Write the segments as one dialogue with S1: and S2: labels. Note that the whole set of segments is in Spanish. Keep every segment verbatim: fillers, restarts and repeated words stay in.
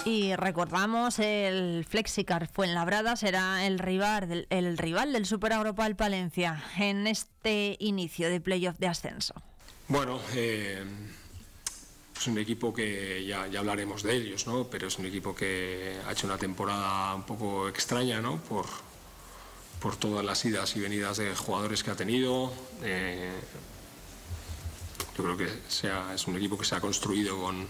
S1: Y recordamos, el Flexicar Fuenlabrada será el rival del, el rival del Superagropal Palencia en este inicio de playoff de ascenso.
S2: Bueno, eh, es un equipo que ya, ya hablaremos de ellos, ¿no? Pero es un equipo que ha hecho una temporada un poco extraña, ¿no? Por, por todas las idas y venidas de jugadores que ha tenido. Eh, yo creo que sea, es un equipo que se ha construido con...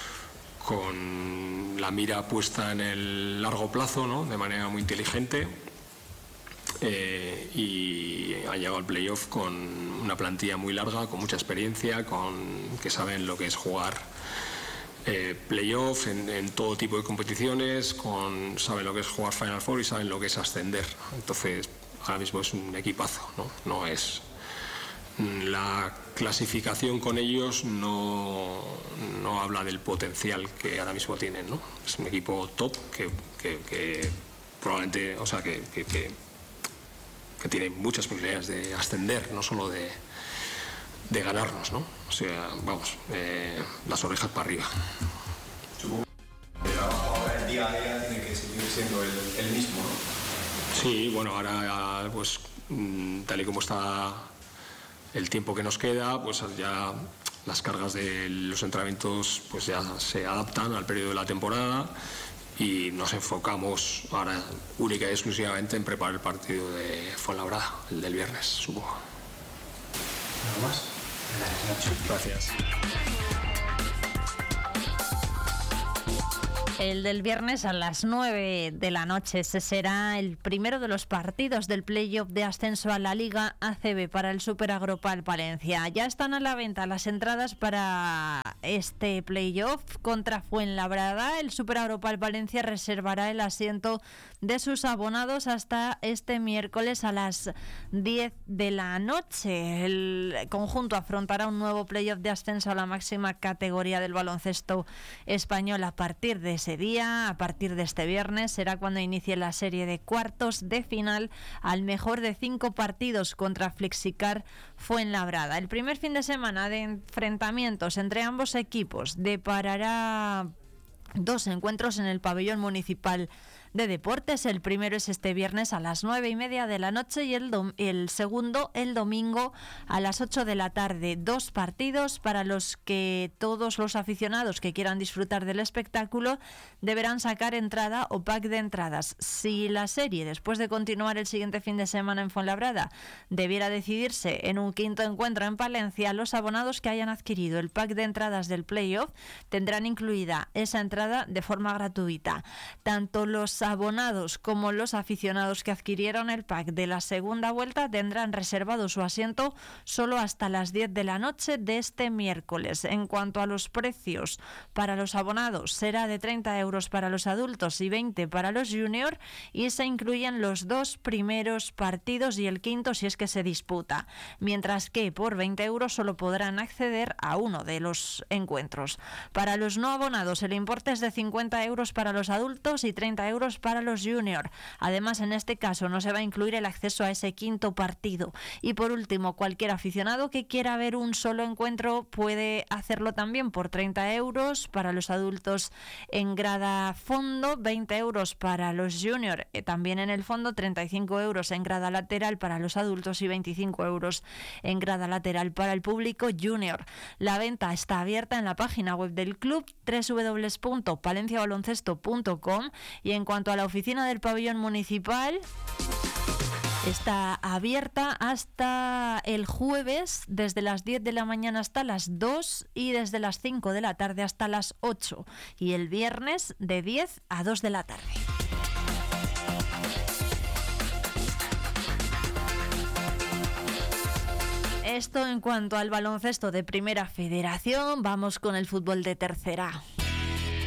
S2: con la mira puesta en el largo plazo, ¿no? De manera muy inteligente, eh, y ha llegado al playoff con una plantilla muy larga, con mucha experiencia, con que saben lo que es jugar eh, playoff en, en todo tipo de competiciones, con, saben lo que es jugar Final Four y saben lo que es ascender. Entonces ahora mismo es un equipazo, ¿no? No es... La clasificación con ellos no, no habla del potencial que ahora mismo tienen, ¿no? Es un equipo top que, que, que probablemente, o sea, que, que, que, que tiene muchas posibilidades de ascender, no solo de, de ganarnos, ¿no? O sea, vamos, eh, las orejas para arriba.
S3: Supongo que el trabajo ahora, el día a día, tiene que seguir siendo el, el mismo, ¿no?
S2: Sí, bueno, ahora, pues, tal y como está el tiempo que nos queda, pues ya las cargas de los entrenamientos pues ya se adaptan al periodo de la temporada y nos enfocamos ahora única y exclusivamente en preparar el partido de Fuenlabrada, el del viernes, supongo.
S3: ¿Nada más?
S2: Gracias.
S1: El del viernes a las nueve de la noche. Ese será el primero de los partidos del playoff de ascenso a la Liga A C B para el Superagropal Palencia. Ya están a la venta las entradas para este playoff contra Fuenlabrada. El Superagropal Palencia reservará el asiento de sus abonados hasta este miércoles a las diez de la noche. El conjunto afrontará un nuevo playoff de ascenso a la máxima categoría del baloncesto español a partir de ese día. A partir de este viernes será cuando inicie la serie de cuartos de final al mejor de cinco partidos contra Flexicar Fuenlabrada. El primer fin de semana de enfrentamientos entre ambos equipos deparará dos encuentros en el pabellón municipal de deportes. El primero es este viernes a las nueve y media de la noche y el, dom- el segundo el domingo a las ocho de la tarde. Dos partidos para los que todos los aficionados que quieran disfrutar del espectáculo deberán sacar entrada o pack de entradas. Si la serie, después de continuar el siguiente fin de semana en Fuenlabrada, debiera decidirse en un quinto encuentro en Palencia, los abonados que hayan adquirido el pack de entradas del playoff tendrán incluida esa entrada de forma gratuita. Tanto los abonados como los aficionados que adquirieron el pack de la segunda vuelta tendrán reservado su asiento solo hasta las diez de la noche de este miércoles. En cuanto a los precios, para los abonados será de treinta euros para los adultos y veinte para los junior, y se incluyen los dos primeros partidos y el quinto si es que se disputa, mientras que por veinte euros solo podrán acceder a uno de los encuentros. Para los no abonados el importe es de cincuenta euros para los adultos y treinta euros para los junior. Además, en este caso no se va a incluir el acceso a ese quinto partido. Y por último, cualquier aficionado que quiera ver un solo encuentro puede hacerlo también por treinta euros para los adultos en grada fondo, veinte euros para los junior eh, también en el fondo, treinta y cinco euros en grada lateral para los adultos y veinticinco euros en grada lateral para el público junior. La venta está abierta en la página web del club doble u doble u doble u punto palencia baloncesto punto com, y en cuanto a la oficina del pabellón municipal, está abierta hasta el jueves desde las diez de la mañana hasta las dos y desde las cinco de la tarde hasta las ocho, y el viernes de diez a dos de la tarde. Esto en cuanto al baloncesto de Primera Federación. Vamos con el fútbol de Tercera.